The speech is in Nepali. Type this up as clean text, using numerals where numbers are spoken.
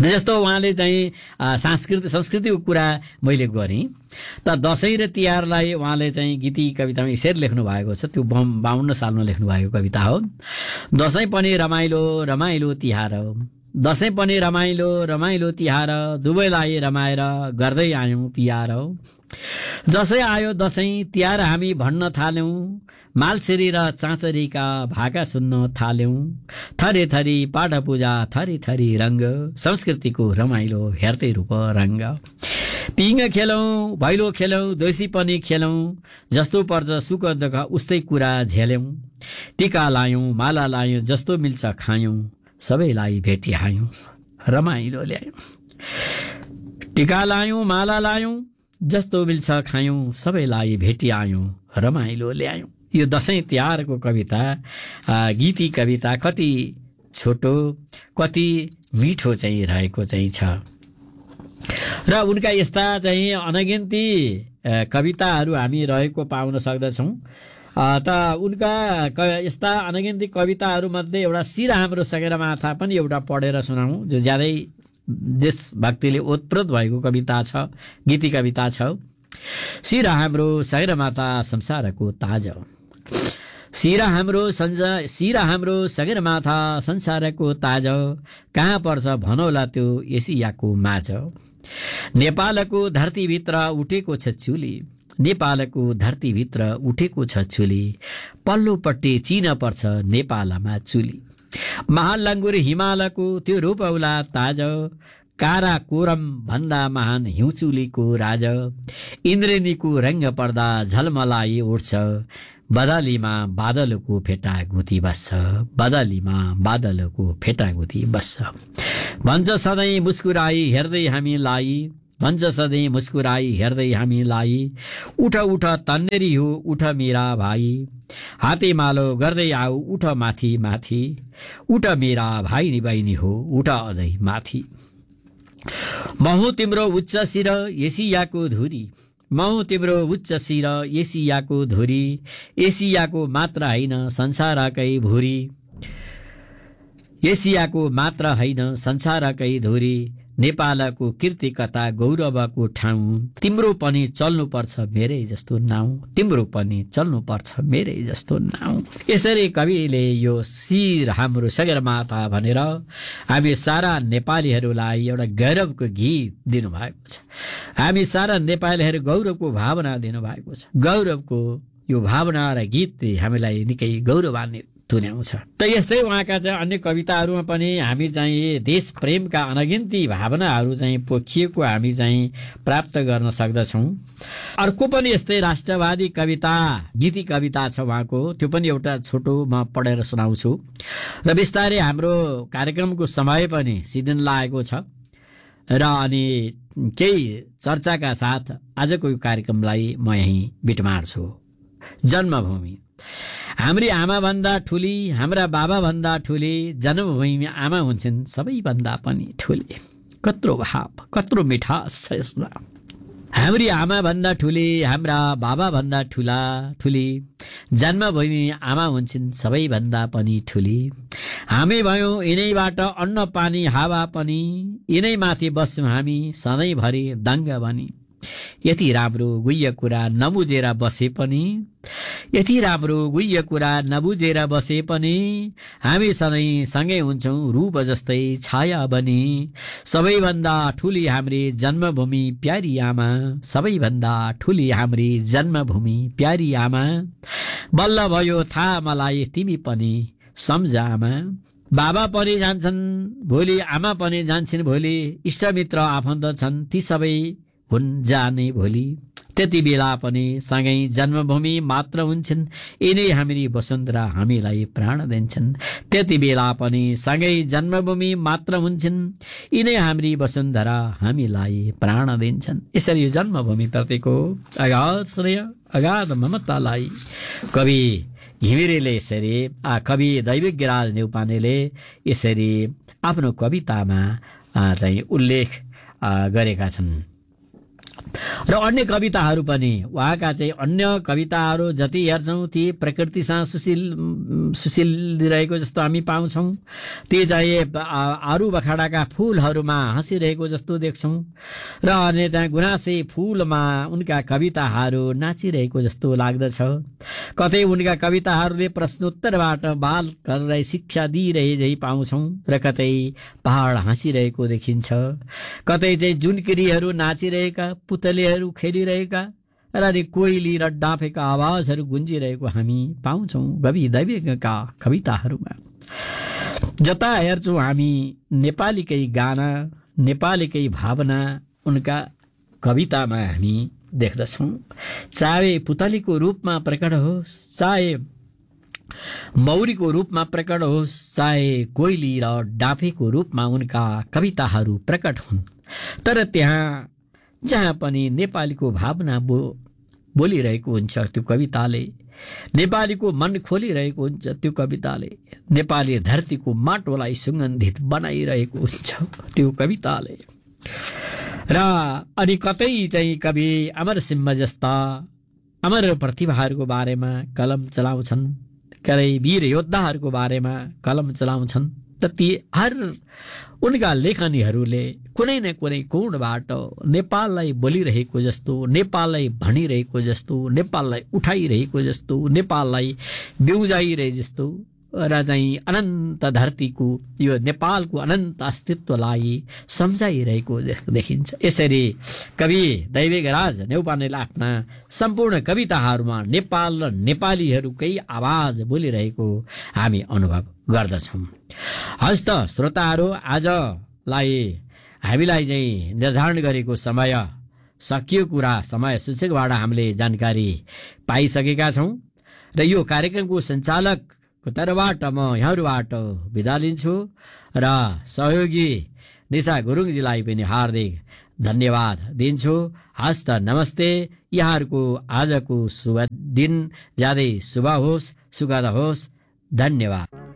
जस्तो उहाँले चाहिँ संस्कृतिको कुरा मैले गरेँ त दशैं र तिहारलाई उहाँले चाहिँ गीति कवितामा यसरी लेख्नु भएको छ। त्यो 52 सालमा लेख्नु भएको कविता हो। दशैं पनि रमाइलो रमाइलो तिहार, दशैं पनि रमाइलो रमाइलो तिहार, दुवैलाई रमाएर गर्दै आयौं पियार। जसै आयो दशैं तिहार हामी भन्न थाल्यौं, मालसिरी र चाँचरीका भाका सुन्न थाल्यौं। थरी थरी पाठ पूजा थरी थरी रंग, संस्कृतिको रमाइलो हेर्दै रूप रंग। पिङ खेलौं भैलो खेलौं देउसी पनि खेलौं, जस्तो पर्छ सुख दुःख उस्तै कुरा झेल्यौं। टीका लायौं माला लायौं जस्तो मिल्छ खायौं, सबैलाई भेटिहायौं रमाइलो ल्यायौं। टीका लायौं माला लायौं जस्तो मिल्छ खायौं, सबैलाई भेटिआयौं रमाइलो ल्यायौं। यो दशैं तिहारको कविता गीती कविता कति छोटो कति मिठो चाहिँ रहेको चाहिँ छ। र उनका यस्ता चाहिँ अनगिन्ती कविताहरू हामी रहेको पाउन सक्दछौँ। त उनका यस्ता अनगिन्ती कविताहरू मध्ये एउटा शिर हाम्रो सगरमाथा पनि एउटा पढेर सुनाऊँ, जो ज्यादै देशभक्तिले ओतप्रोत भएको कविता छ, गीती कविता छ। शिर हाम्रो सगरमाथा संसारको ताज, शिर हाम्रो सगरमाथा संसारको ताज, कहाँ पर्छ भनौला त्यो एसियाको माझ। नेपालको धरतीभित्र उठेको छ चुली, नेपालको धरतीभित्र उठेको छ चुली, पल्लोपट्टि चिन पर्छ नेपालमा चुली। महालङ्गुर हिमालको त्यो रूपौला ताज, कारा कोरम भन्दा महान हिउँचुलीको राज। इन्द्रेणीको रंग पर्दा झलमलाई उठ्छ, बदलीमा बादलको फेटा गुती बस्छ, बदलीमा बादलको फेटा गुती बस्छ। भन्छ सधैँ मुस्कुराई हेर्दै हामीलाई, भन्छ सधैँ मुस्कुराई हेर्दै हामीलाई, उठ उठ तन्नेरी हो उठ मेरा भाइ, हातेमालो गर्दै आऊ उठ माथि माथि, उठ मेरा भाइ नि बहिनी हो उठ अझै माथि। महु तिम्रो उच्च शिर एसियाको धुरी, महु तिम्रो उच्च शिर एसियाको धुरी, एसियाको मात्र होइन संसारकै भुरी, एसियाको मात्र होइन संसारकै धुरी। नेपालको कीर्ति कथा गौरवको ठाउँ, तिम्रो पनि चल्नुपर्छ मेरै जस्तो नाउँ, तिम्रो पनि चल्नुपर्छ मेरै जस्तो नाउँ। यसरी कविले यो शिर हाम्रो सगरमाथा भनेर हामी सारा नेपालीहरूलाई एउटा गौरवको गीत दिनुभएको छ। हामी सारा नेपालीहरू गौरवको भावना दिनुभएको छ। गौरवको यो भावना र गीतले हामीलाई निकै गौरवान्वित तुल्याउँछ। त यस्तै उहाँका चाहिँ अन्य कविताहरूमा पनि हामी चाहिँ देश प्रेमका अनगिन्ती भावनाहरू चाहिँ पोखिएको हामी चाहिँ प्राप्त गर्न सक्दछौँ। अर्को पनि यस्तै राष्ट्रवादी कविता गीती कविता छ उहाँको, त्यो पनि एउटा छोटो म पढेर सुनाउँछु। र बिस्तारै हाम्रो कार्यक्रमको समय पनि सिद्धिन लागेको छ र अनि केही चर्चाका साथ आजको यो कार्यक्रमलाई म यहीँ बिटमार्छु। जन्मभूमि हाम्री आमा भन्दा ठुली, हाम्रा बाबा भन्दा ठुली, जन्मभूमि आमा हुन्छन् सबैभन्दा पनि ठुली। कत्रो भाव कत्रो मिठास छ यसमा। हाम्री आमा भन्दा ठुली, हाम्रा बाबा भन्दा ठुली, जन्मभूमि आमा हुन्छन् सबैभन्दा पनि ठुली। हामी भयौं यिनैबाट अन्न पानी हावा पनि, यिनै माथि बस्छौं हामी सधैँभरि दङ्ग बनी। यति राम्रो गुह्य कुरा नबुझेर बसे पनि, यति राम्रो गुह्य कुरा नबुझेर बसे पनि, हामी सधैँ सँगै हुन्छौं रूप जस्तै छाया बनी। सबैभन्दा ठुली हाम्री जन्मभूमि प्यारी आमा, सबैभन्दा ठुली हाम्री जन्मभूमि प्यारी आमा। बल्ल भयो थाहा मलाई तिमी पनि सम्झ आमा। बाबा पनि जान्छन् भोलि, आमा पनि जान्छन् भोलि, इष्टमित्र आफन्त छन् ती सबै हुन् जाने भोलि। त्यति बेला पनि सँगै जन्मभूमि मात्र हुन्छन्, यिनै हाम्री वसुन्धरा हामीलाई प्राण दिन्छन्। त्यति बेला पनि सँगै जन्मभूमि मात्र हुन्छन्, यिनै हाम्री वसुन्धरा हामीलाई प्राण दिन्छन्। यसरी यो जन्मभूमि प्रतिको अगाध स्नेह अगाध ममतालाई कवि घिमिरेले यसरी कवि दैविकराज न्यौपानेले यसरी आफ्नो कवितामा चाहिँ उल्लेख गरेका छन्। र अन्य कविताहरू पनि उहाँका चाहिँ अन्य कविताहरू जति हेर्छौँ ती प्रकृतिसँग सुशील रहेको जस्तो हामी पाउँछौँ। ती चाहिँ आरू बखाडाका फुलहरूमा हाँसिरहेको जस्तो देख्छौँ र अन्य त्यहाँ गुनासे फुलमा उनका कविताहरू नाचिरहेको जस्तो लाग्दछ। कतै उनका कविताहरूले प्रश्नोत्तरबाट बालकहरूलाई शिक्षा दिइरहे झै पाउँछौँ र कतै पहाड हाँसिरहेको देखिन्छ, कतै चाहिँ जुनकिरीहरू नाचिरहेका, पुतलेहरू खेलिरहेका र कोइली र डाँफेका आवाजहरू गुन्जिरहेको हामी पाउँछौँ कवि दैविकका कविताहरूमा। जता हेर्छौँ हामी नेपालीकै गाना, नेपालीकै भावना उनका कवितामा हामी देख्दछौँ। चाहे पुतलीको रूपमा प्रकट होस्, चाहे मौरीको रूपमा प्रकट होस्, चाहे कोइली र डाँफेको रूपमा उनका कविताहरू प्रकट हुन्, तर त्यहाँ जहाँ पनि नेपालीको भावना बोलिरहेको हुन्छ त्यो कविताले, नेपालीको मन खोलिरहेको हुन्छ त्यो कविताले, नेपाली धरतीको माटोलाई सुगन्धित बनाइरहेको हुन्छ त्यो कविताले। र अनि कतै चाहिँ कवि अमरसिंह जस्ता अमर प्रतिभाहरूको बारेमा कलम चलाउँछन्, कतै वीर योद्धाहरूको बारेमा कलम चलाउँछन्। त ती हर उनका लेखनीहरूले कुनै न कुनै कोणबाट नेपाललाई बोलिरहेको जस्तो, नेपाललाई भनिरहेको जस्तो, नेपाललाई उठाइरहेको जस्तो, नेपाललाई बिउजाइरहे जस्तो र चाहिँ अनन्त धरतीको यो नेपालको अनन्त अस्तित्वलाई सम्झाइरहेको देखिन्छ। यसरी कवि दैविकराज न्यौपानेले आफ्ना सम्पूर्ण कविताहरूमा नेपाल र नेपालीहरूकै आवाज बोलिरहेको हामी अनुभव गर्दछौँ। हस् त श्रोताहरू, आजलाई हामीलाई चाहिँ निर्धारण गरेको समय सकियो कुरा, समय सूचकबाट हामीले जानकारी पाइसकेका छौँ र यो कार्यक्रमको सञ्चालक तर्फबाट म यहाँहरूबाट बिदा लिन्छु र सहयोगी निशा गुरुङजीलाई पनि हार्दिक धन्यवाद दिन्छु। हस्त नमस्ते। यहाँहरूको आजको शुभ दिन ज्यादै शुभ होस्, सुखद होस्। धन्यवाद।